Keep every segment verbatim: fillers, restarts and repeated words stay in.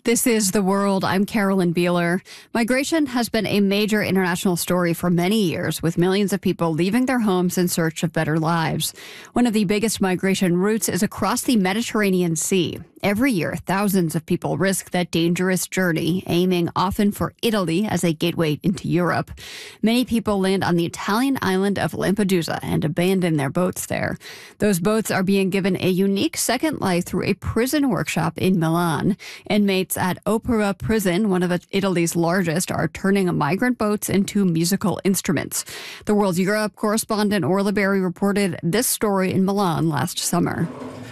This is The World. I'm Carolyn Beeler. Migration has been a major international story for many years, with millions of people leaving their homes in search of better lives. One of the biggest migration routes is across the Mediterranean Sea. Every year, thousands of people risk that dangerous journey, aiming often for Italy as a gateway into Europe. Many people land on the Italian island of Lampedusa and abandon their boats there. Those boats are being given a unique second life through a prison workshop in Milan. Inmates at Opera Prison, one of Italy's largest, are turning migrant boats into musical instruments. The World's Europe correspondent Orla Berry reported this story in Milan last summer.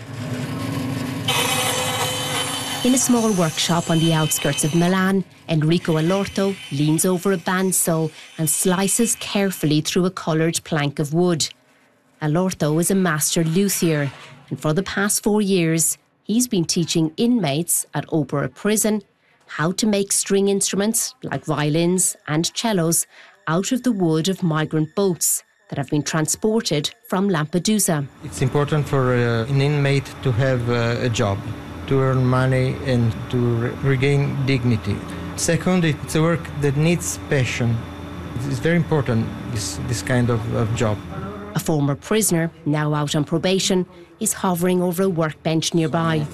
In a small workshop on the outskirts of Milan, Enrico Allorto leans over a bandsaw and slices carefully through a coloured plank of wood. Allorto is a master luthier, and for the past four years, he's been teaching inmates at Opera Prison how to make string instruments like violins and cellos out of the wood of migrant boats that have been transported from Lampedusa. It's important for uh, an inmate to have uh, a job, to earn money and to re- regain dignity. Second, it's a work that needs passion. It's very important, this, this kind of, of job. A former prisoner, now out on probation, is hovering over a workbench nearby.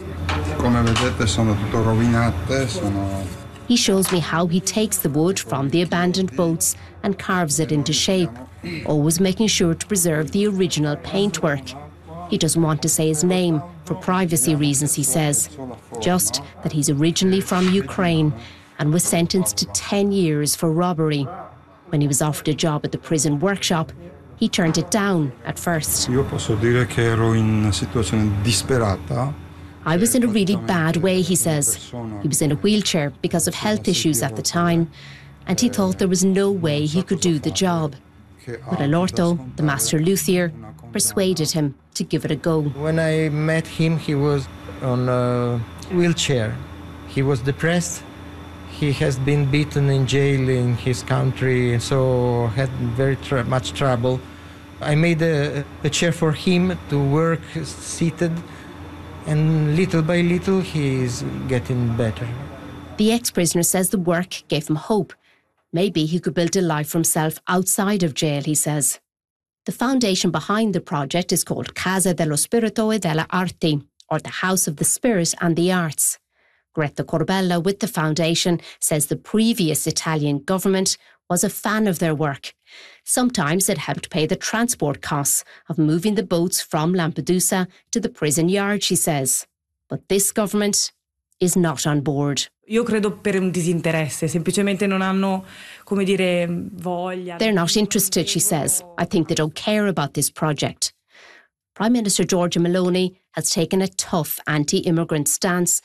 He shows me how he takes the wood from the abandoned boats and carves it into shape, always making sure to preserve the original paintwork. He doesn't want to say his name for privacy reasons, he says, just that he's originally from Ukraine and was sentenced to ten years for robbery. When he was offered a job at the prison workshop, he turned it down at first. Io posso dire che ero in situazione disperata. I was in a really bad way, he says. He was in a wheelchair because of health issues at the time, and he thought there was no way he could do the job. But Allorto, the master luthier, persuaded him to give it a go. When I met him, he was on a wheelchair. He was depressed. He has been beaten in jail in his country, and so had very tr- much trouble. I made a, a chair for him to work seated, and little by little he is getting better. The ex-prisoner says the work gave him hope. Maybe he could build a life for himself outside of jail, he says. The foundation behind the project is called Casa dello Spirito e delle Arti, or the House of the Spirit and the Arts. Greta Corbella with the foundation says the previous Italian government was a fan of their work. Sometimes it helped pay the transport costs of moving the boats from Lampedusa to the prison yard, she says. But this government is not on board. Io credo per un disinteresse, semplicemente non hanno, come dire, voglia. They're not interested, she says. I think they don't care about this project. Prime Minister Giorgia Meloni has taken a tough anti-immigrant stance